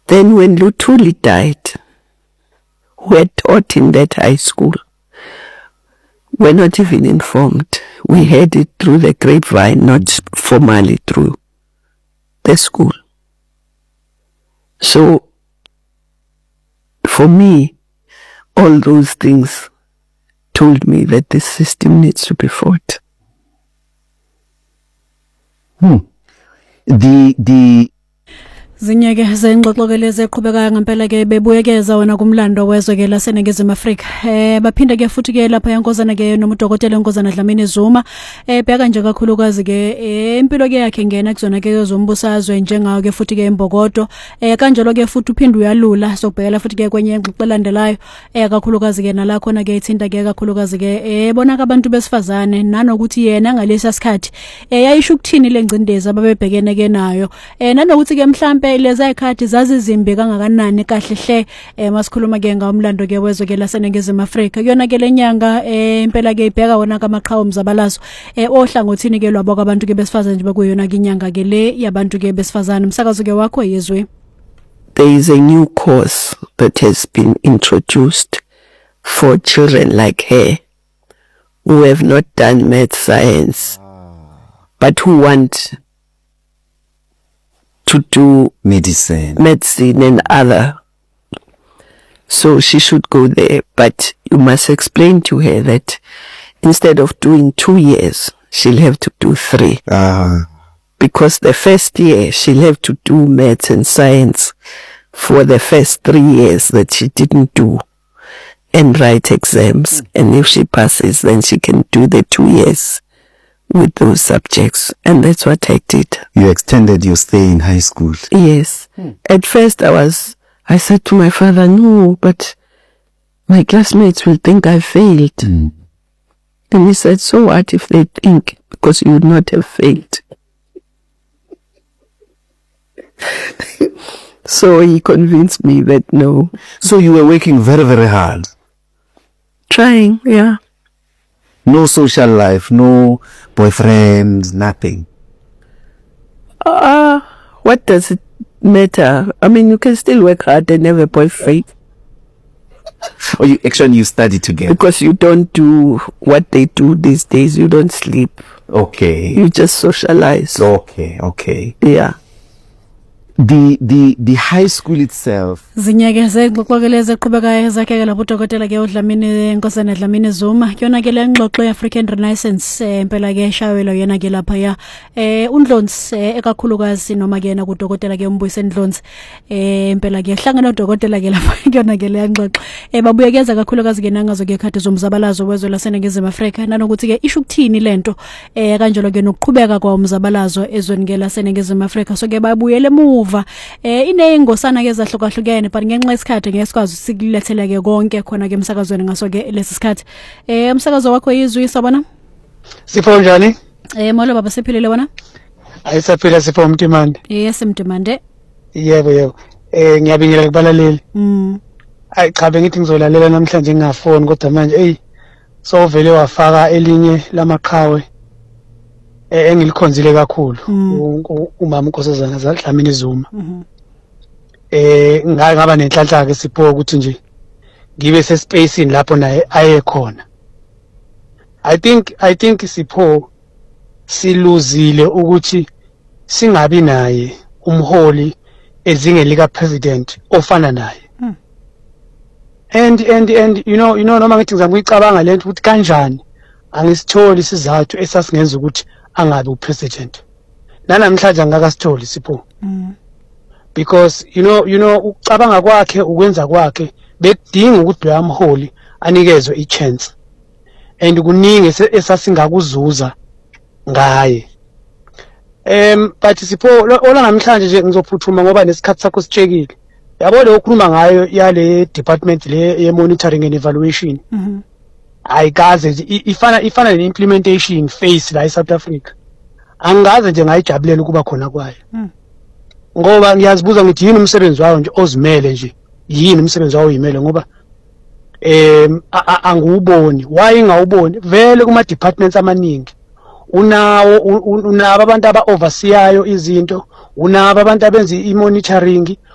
Then when Luthuli died, who had taught in that high school, we're not even informed. We heard it through the grapevine, not formally through the school. So, for me, all those things told me that this system needs to be fought. Zinyeke zengxoxokeleze eqhubekayo ngempela ke bebuyekeza wona kumlando wezwe ke laseNingizimu Afrika. Baphinde ke futhi ke lapha yankosana ke nomudokotela Nkosana Dlamini Zuma bheka nje kakhulukazi ke impilo ke yakhe ngena kuzona ke zombusazwe njengayo ke futhi ke embokodo kanjalo ke futhi uphinde uyalula sokubhekela futhi ke kwenye ingxoxo elandelayo kakhulukazi ke nala khona ke ithinta ke kakhulukazi ke bona abantu besifazane nanokuthi yena ngalesa sikhathi yayisho ukuthini lengcindezi ababebhekene ke nayo nanokuthi ke mhlambe leza ikhati zazizimbi kangakanani kahle hle masikhuluma ke ngomlando ke wezwe ke laseNingizimu Afrika kuyona ke lenyanga impela ke ibheka wona kamaqhawe umzabalazo ohlangothini ke lwabo kwabantu ke besifazane nje bekuyona ke inyanga ke le yabantu ke besifazane umsakazo ke wakho yezwe. There is a new course that has been introduced for children like her who have not done math science but who want to do medicine and other. So she should go there, but you must explain to her that instead of doing 2 years, she'll have to do 3. Because the first year she'll have to do maths and science for the first 3 years that she didn't do and write exams. And if she passes, then she can do the 2 years with those subjects. And that's what I did. You extended your stay in high school? Yes. At first I said to my father, no, but my classmates will think I failed. And he said, so what if they think? Because you would not have failed. So he convinced me that no. So you were working very, very hard? Trying, yeah. No social life, no boyfriends, nothing? What does it matter? I mean, you can still work hard and have a boyfriend. Or you study together? Because you don't do what they do these days. You don't sleep. Okay. You just socialize. Okay. Yeah. The high school itself. Zinyeke zengxoxokeleze eqhubekayo ezakheke lapho udokotela ke uDlamini Nkosana Dlamini Zuma kuyona ke lengxoxo yeAfrican Renaissance impela ke eshawelwa yena ke lapha ya uNdlonzi ekakhulukazi noma ke yena kudokotela ke uMbuyiseni Ndlonzi impela ke hlangana nodokotela ke lapha kuyona ke lengxoxo babuyekeza kakhulukazi ke nangazo ke ikhati zomzabalazo wezwe laseNingizimu Afrika nanokuthi ke isho ukuthini lento kanjalo ke nokuqhubeka kwa umzabalazo ezweni ke laseNingizimu Afrika so ke babuyele emuva ineyingosana ke zahlukahlukene but ngenxa yesikhathi ngesikwazi sikulethela ke konke khona ke emsakazweni ngaso ke lesi sikhathi umsakazo wakho yizwi sabona Sipho njani molo baba siphilile wona ayisaphila Sipho Mtimande yes Mtimande yebo ngiyabingelela kubalaleli ayi cha bengithi ngizolalela namhlanje ngingafoni kodwa manje so vele wafaka elinye lamaqhawe engilikhonzile kakhulu umama uNkosazana Dlamini Zuma ngaba nenhlanhla ke Sipho ukuthi nje ngibe sespacing lapho naye aye khona I think Sipho siluzile ukuthi singabi naye umholi ezingeni lika president ofana naye and you know noma ngithi ngizama ukuyicabanga lento ukuthi kanjani angisitholi isizathu esasingenza ukuthi angabe upresident namhlanje angakasitholi Sipho because you know ucabanga kwakhe ukwenza kwakhe bekudinga ukuthi lo yamholi anikezwe ichance and kuningi esasingakuzuza ngaye but Sipho ola namhlanje nje ngizophuthuma ngoba nesikhathi sakho sitshekile yabo le okhuluma ngayo yale department le ye monitoring and evaluation ayikaze ifana neimplementation phase la eSouth Africa angaze nje ngayijabulela ukuba khona kwayo ngoba ngiyazibuza ngithi yini umsebenzi wayo nje ozimele nje yini umsebenzi wayo uyimele ngoba angiwuboni why ngawuboni vele kuma departments amaningi unabo abantu aba overseeayo izinto unabo abantu abenza imonitoring